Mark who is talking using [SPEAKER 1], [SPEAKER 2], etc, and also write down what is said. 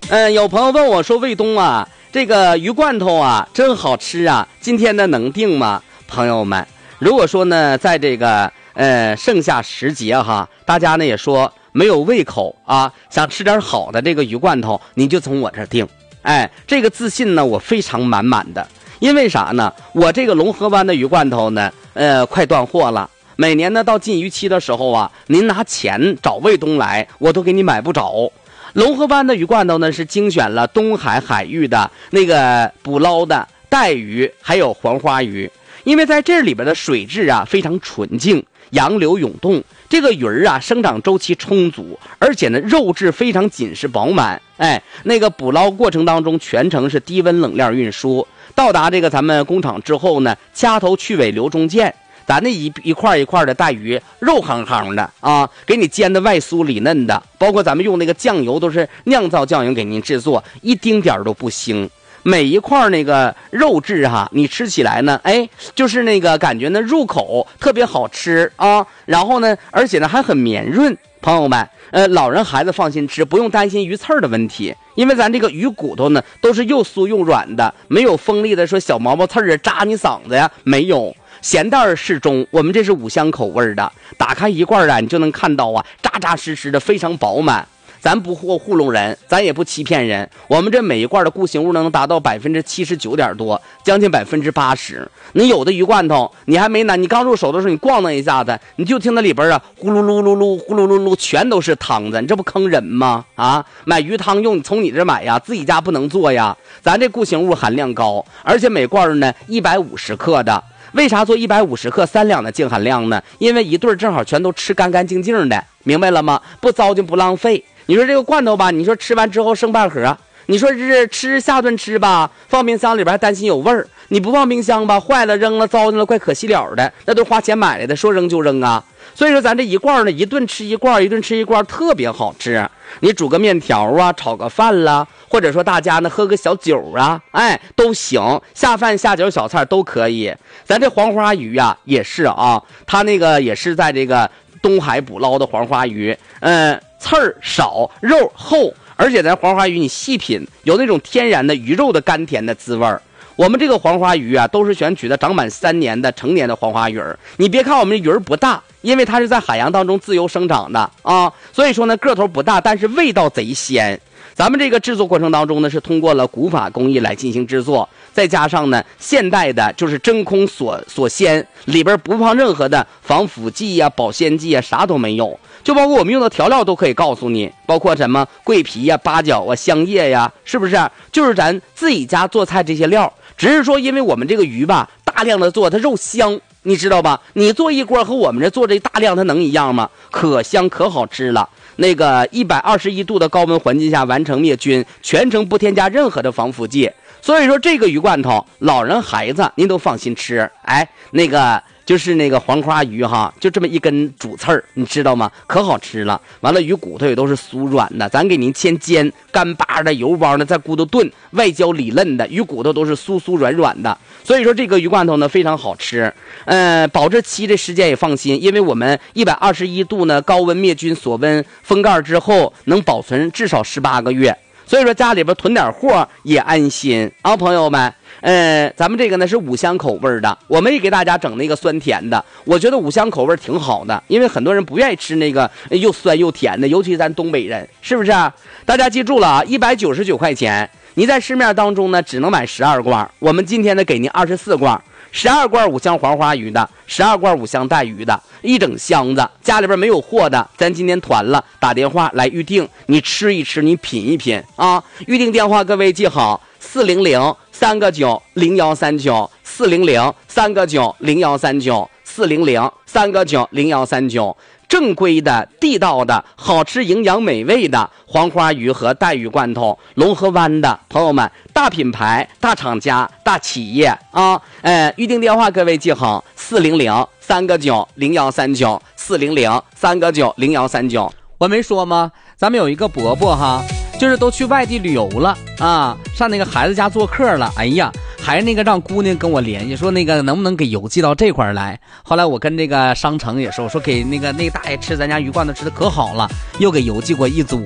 [SPEAKER 1] 有朋友问我说，卫东啊，这个鱼罐头啊真好吃啊，今天呢能定吗？朋友们，如果说呢在这个盛夏时节哈，大家呢也说没有胃口啊，想吃点好的这个鱼罐头，你就从我这儿订。这个自信呢我非常满满的，因为啥呢？我这个龙河湾的鱼罐头呢快断货了。每年呢到禁渔期的时候啊，您拿钱找卫东来，我都给你买不着。龙河湾的鱼罐头呢是精选了东海海域的那个捕捞的带鱼还有黄花鱼，因为在这里边的水质啊非常纯净，洋流涌动，这个鱼儿啊生长周期充足，而且呢肉质非常紧实饱满。那个捕捞过程当中全程是低温冷链运输，到达这个咱们工厂之后呢，掐头去尾留中间，咱那一块一块的带鱼肉夯夯的啊，给你煎的外酥里嫩的，包括咱们用那个酱油都是酿造酱油给您制作，一丁点都不腥。每一块那个肉质哈，你吃起来呢，就是那个感觉呢入口特别好吃啊，然后呢，而且呢还很绵润。朋友们，老人孩子放心吃，不用担心鱼刺儿的问题，因为咱这个鱼骨头呢都是又酥又软的，没有锋利的说小毛毛刺儿扎你嗓子呀，没有。咸淡适中，我们这是5香口味的，打开一罐啊，你就能看到啊，扎扎实实的，非常饱满。咱不糊弄人，咱也不欺骗人，我们这每一罐的固形物能达到79%点多，将近80%。你有的鱼罐头，你还没拿，你刚入手的时候，你逛荡一下子，你就听那里边啊，呼噜噜噜噜，呼噜噜噜，全都是汤子，你这不坑人吗？啊，买鱼汤用，从你这买呀，自己家不能做呀。咱这固形物含量高，而且每罐呢150克的。为啥做150克3两的净含量呢？因为一对正好全都吃干干净净的，明白了吗？不糟践不浪费。你说这个罐头吧，你说吃完之后剩半盒，你说是吃下顿吃吧，放冰箱里边还担心有味儿，你不放冰箱吧，坏了扔了糟践了，怪可惜了的，那都花钱买来的，说扔就扔啊。所以说咱这一罐呢，一顿吃一罐，一顿吃一罐，特别好吃。你煮个面条啊，炒个饭啦，或者说大家呢喝个小酒啊，都行，下饭下酒小菜都可以。咱这黄花鱼啊也是啊，它那个也是在这个东海捕捞的黄花鱼，刺儿少，肉厚，而且咱黄花鱼你细品，有那种天然的鱼肉的甘甜的滋味儿。我们这个黄花鱼啊，都是选取的长满3年的成年的黄花鱼儿。你别看我们这鱼儿不大，因为它是在海洋当中自由生长的啊，所以说呢个头不大，但是味道贼鲜。咱们这个制作过程当中呢，是通过了古法工艺来进行制作，再加上呢现代的就是真空锁鲜，里边不放任何的防腐剂呀、保鲜剂呀，啥都没有。就包括我们用的调料都可以告诉你，包括什么桂皮呀、八角啊、香叶呀，是不是？就是咱自己家做菜这些料，只是说因为我们这个鱼吧，大量的做它肉香，你知道吧？你做一锅和我们这做这大量它能一样吗？可香可好吃了。那个121度的高温环境下完成灭菌，全程不添加任何的防腐剂。所以说这个鱼罐头，老人孩子您都放心吃。那个就是那个黄花鱼哈，就这么一根主刺儿，你知道吗？可好吃了。完了鱼骨头也都是酥软的，咱给您先煎，干巴的油包呢在骨头炖，外焦里嫩的，鱼骨头都是酥酥软软的。所以说这个鱼罐头呢非常好吃。保质期这时间也放心，因为我们121度呢高温灭菌锁温封盖之后能保存至少18个月。所以说家里边囤点货也安心啊，朋友们。咱们这个呢是5香口味的，我们也给大家整那个酸甜的。我觉得5香口味挺好的，因为很多人不愿意吃那个又酸又甜的，尤其咱东北人，是不是啊？大家记住了啊，199块钱，你在市面当中呢只能买12罐，我们今天呢给您24罐。12罐5香黄花鱼的，12罐5香带鱼的，一整箱子。家里边没有货的，咱今天团了，打电话来预定，你吃一吃，你品一品啊！预定电话各位记好，400-3个9-0139，400-3个9-0139，400-3个9-0139。正规的地道的好吃营养美味的黄花鱼和带鱼罐头，龙河湾的朋友们，大品牌大厂家大企业啊！预定电话各位记好，400-3个9-0139，400-3个9-0139。我没说吗？咱们有一个伯伯哈，就是都去外地旅游了啊，上那个孩子家做客了。哎呀，还那个让姑娘跟我联系，说那个能不能给邮寄到这块来。后来我跟这个商城也说给那个大爷吃咱家鱼罐头吃的可好了，又给邮寄过一组。